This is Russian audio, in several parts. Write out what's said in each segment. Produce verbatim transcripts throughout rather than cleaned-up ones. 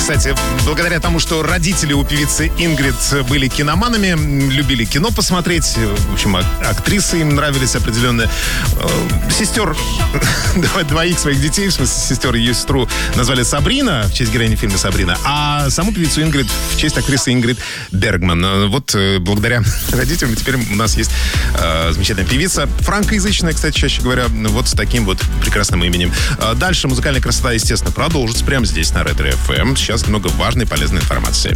Кстати, благодаря тому, что родители у певицы Ингрид были киноманами, любили кино посмотреть, в общем, актрисы им нравились определенные. Сестер, двоих своих детей, в смысле сестер, ее сестру назвали Сабрина, в честь героини фильма «Сабрина», а саму певицу Ингрид в честь актрисы Ингрид Бергман. Вот благодаря родителям теперь у нас есть э, замечательная певица, франкоязычная, кстати, чаще говоря, вот с таким вот прекрасным именем. Дальше музыкальная красота, естественно, продолжится прямо здесь, на Ретро эф эм. Сейчас много важной и полезной информации.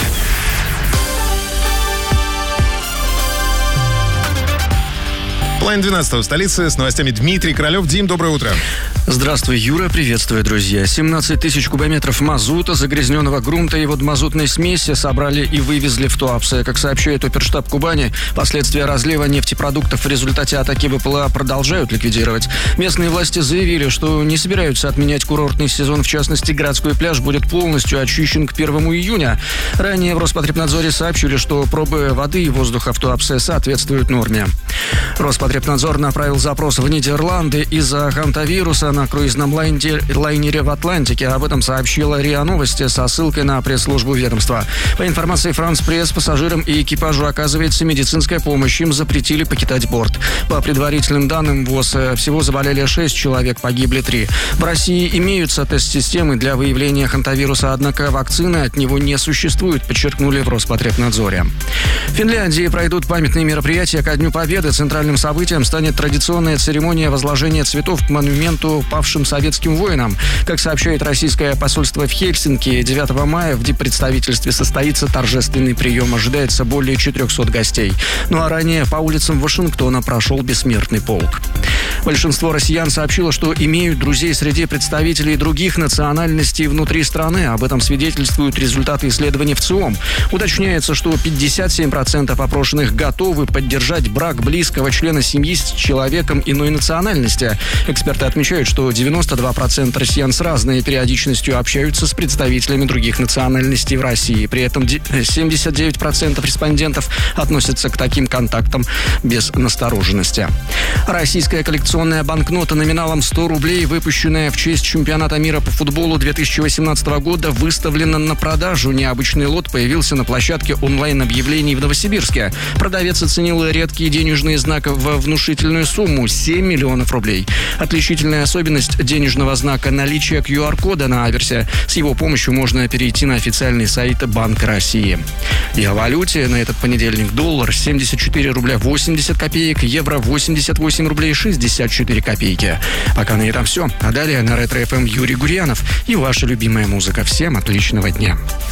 Половина двенадцатого в столице. С новостями Дмитрий Королев. Дим, доброе утро. Здравствуй, Юра. Приветствую, друзья. семнадцать тысяч кубометров мазута, загрязненного грунта и водомазутной смеси собрали и вывезли в Туапсе. Как сообщает оперштаб Кубани, последствия разлива нефтепродуктов в результате атаки ВПЛА продолжают ликвидировать. Местные власти заявили, что не собираются отменять курортный сезон. В частности, городской пляж будет полностью очищен к первому июня. Ранее в Роспотребнадзоре сообщили, что пробы воды и воздуха в Туапсе соответствуют норме. Роспотребнадзор направил запрос в Нидерланды из-за хантавируса на круизном лайнере в Атлантике. Об этом сообщила РИА Новости со ссылкой на пресс-службу ведомства. По информации Франс Пресс, пассажирам и экипажу оказывается медицинская помощь. Им запретили покидать борт. По предварительным данным ВОЗ, всего заболели шесть человек, погибли три. В России имеются тест-системы для выявления хантавируса, однако вакцины от него не существует, подчеркнули в Роспотребнадзоре. В Финляндии пройдут памятные мероприятия ко Дню Победы. Центральным событием станет традиционная церемония возложения цветов к монументу павшим советским воинам. Как сообщает российское посольство в Хельсинки, девятого мая в диппредставительстве состоится торжественный прием. Ожидается более четырехсот гостей. Ну а ранее по улицам Вашингтона прошел бессмертный полк. Большинство россиян сообщило, что имеют друзей среди представителей других национальностей внутри страны. Об этом свидетельствуют результаты исследований в ЦИОМ. Уточняется, что пятьдесят семь процентов опрошенных готовы поддержать брак близкого члена семьи с человеком иной национальности. Эксперты отмечают, что девяносто два процента россиян с разной периодичностью общаются с представителями других национальностей в России. При этом семьдесят девять процентов респондентов относятся к таким контактам без настороженности. Российская коллекционная банкнота номиналом сто рублей, выпущенная в честь чемпионата мира по футболу две тысячи восемнадцатого года, выставлена на продажу. Необычный лот появился на площадке онлайн-объявлений в Новосибирске. Продавец оценил редкие денежные знаки в внушительную сумму – семь миллионов рублей. Отличительная особенность денежного знака – наличие ку ар-кода на аверсе. С его помощью можно перейти на официальный сайт Банка России. И о валюте на этот понедельник: доллар семьдесят четыре рубля восемьдесят копеек, евро восемьдесят восемь рублей шестьдесят четыре копейки. Пока на этом все. А далее на Ретро эф эм Юрий Гурьянов и ваша любимая музыка. Всем отличного дня.